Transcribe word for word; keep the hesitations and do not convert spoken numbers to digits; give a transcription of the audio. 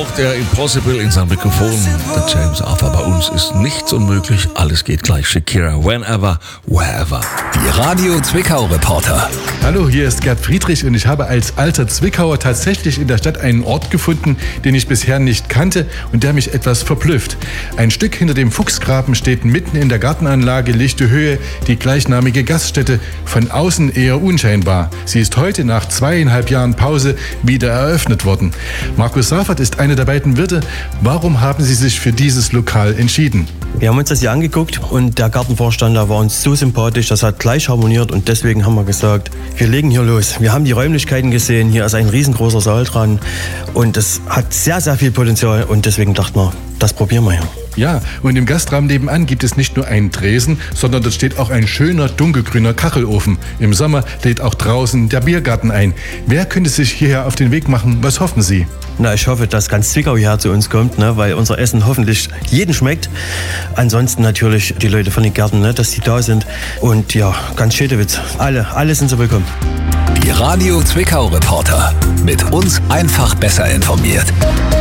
haucht er Impossible in sein Mikrofon. Der James Arthur, bei uns ist nichts unmöglich, alles geht gleich. Shakira, whenever, wherever. Die Radio Zwickau Reporter. Hallo, hier ist Gerd Friedrich und ich habe als alter Zwickauer tatsächlich in der Stadt einen Ort gefunden, den ich bisher nicht kannte und der mich etwas verblüfft. Ein Stück hinter dem Fuchsgraben steht mitten in der Gartenanlage Lichte Höhe die gleichnamige Gaststätte, von außen eher unscheinbar. Sie ist heute nach zweieinhalb Jahren Pause wieder eröffnet worden. Markus Saffert ist einer der beiden Wirte. Warum haben Sie sich für dieses Lokal entschieden? Wir haben uns das hier angeguckt und der Gartenvorstand, der war uns so sympathisch, das hat gleich harmoniert und deswegen haben wir gesagt, wir legen hier los. Wir haben die Räumlichkeiten gesehen, hier ist ein riesengroßer Saal dran und das hat sehr, sehr viel Potenzial und deswegen dachten wir, das probieren wir hier. Ja, und im Gastraum nebenan gibt es nicht nur einen Tresen, sondern dort steht auch ein schöner dunkelgrüner Kachelofen. Im Sommer lädt auch draußen der Biergarten ein. Wer könnte sich hierher auf den Weg machen? Was hoffen Sie? Na, ich hoffe, dass ganz Zwickau hierher zu uns kommt, ne, weil unser Essen hoffentlich jeden schmeckt. Ansonsten natürlich die Leute von den Gärten, ne, dass die da sind. Und ja, ganz Schädewitz. Alle, alle sind so willkommen. Die Radio Zwickau Reporter. Mit uns einfach besser informiert.